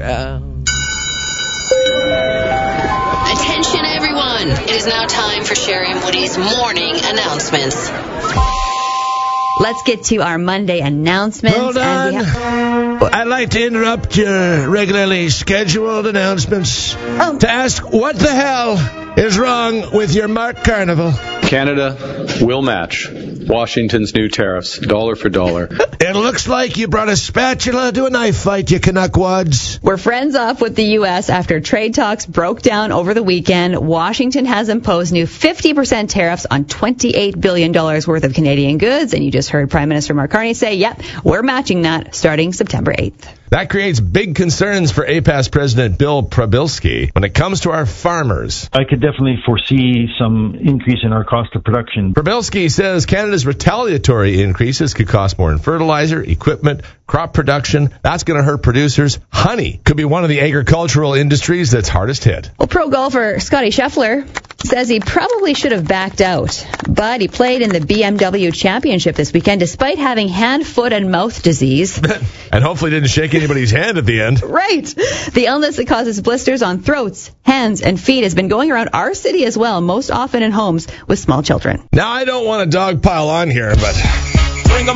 Attention, everyone. It is now time for Sherry and Woody's morning announcements. Let's get to our Monday announcements. Hold on. I'd like to interrupt your regularly scheduled announcements to ask what the hell is wrong with your Mark Carnival. Canada will match Washington's new tariffs, dollar for dollar. It looks like you brought a spatula to a knife fight, you Canuckwads. We're friends off with the U.S. after trade talks broke down over the weekend. Washington has imposed new 50% tariffs on $28 billion worth of Canadian goods. And you just heard Prime Minister Mark Carney say, yep, we're matching that starting September 8th. That creates big concerns for APAS President Bill Prabilski when it comes to our farmers. I could definitely foresee some increase in our cost of production. Prabilski says Canada's retaliatory increases could cost more in fertilizer, equipment, crop production. That's going to hurt producers. Honey could be one of the agricultural industries that's hardest hit. Well, pro golfer Scotty Scheffler says he probably should have backed out, but he played in the BMW Championship this weekend despite having hand, foot, and mouth disease. And hopefully didn't shake anybody's hand at the end. Right. The illness that causes blisters on throats, hands, and feet has been going around our city as well, most often in homes with small children. Now, I don't want to dogpile on here, but bring 'em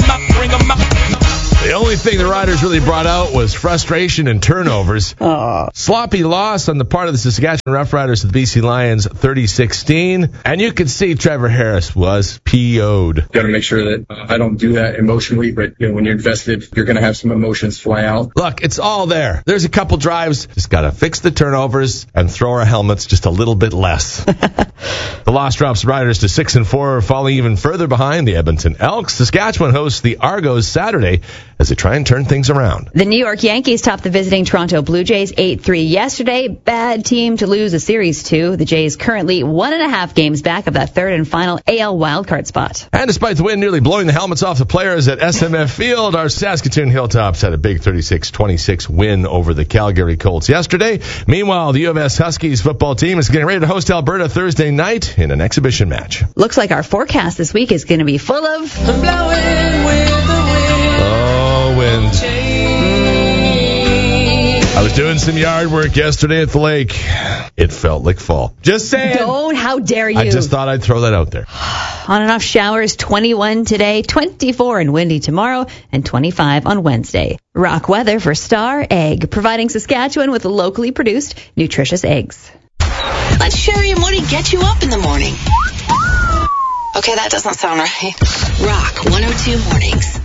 up. The only thing the Riders really brought out was frustration and turnovers. Sloppy loss on the part of the Saskatchewan Roughriders to the BC Lions 30-16. And you could see Trevor Harris was PO'd. Got to make sure that I don't do that emotionally, but when you're invested, you're going to have some emotions fly out. Look, it's all there. There's a couple drives. Just got to fix the turnovers and throw our helmets just a little bit less. The loss drops Riders to 6-4, falling even further behind the Edmonton Elks. Saskatchewan hosts the Argos Saturday as they try and turn things around. The New York Yankees topped the visiting Toronto Blue Jays 8-3 yesterday. Bad team to lose a series to. The Jays currently 1.5 games back of that third and final AL wildcard spot. And despite the wind nearly blowing the helmets off the players at SMF Field, our Saskatoon Hilltops had a big 36-26 win over the Calgary Colts yesterday. Meanwhile, the U of S Huskies football team is getting ready to host Alberta Thursday night in an exhibition match. Looks like our forecast this week is going to be full of blowing with the wind. Oh, wind. I was doing some yard work yesterday at the lake. It felt like fall. Just saying. Don't, how dare you. I just thought I'd throw that out there. On and off showers, 21 today, 24 and windy tomorrow, and 25 on Wednesday. Rock weather for Star Egg, providing Saskatchewan with locally produced, nutritious eggs. Let Sherry and Woody get you up in the morning. Okay, that doesn't sound right. Rock 102 Mornings.